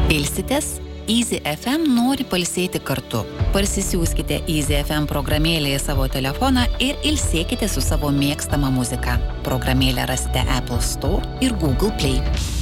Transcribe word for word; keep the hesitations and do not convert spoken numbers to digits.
Ilsitės? Easy F M nori pailsėti kartu. Parsisiųskite Easy F M programėlę į savo telefoną ir ilsėkite su savo mėgstama muzika. Programėlę rasite Apple Store ir Google Play.